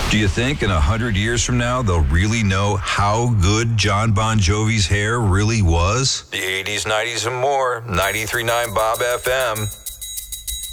Do you think in 100 years from now, they'll really know how good John Bon Jovi's hair really was? The 80s, 90s, and more. 93.9 Bob FM.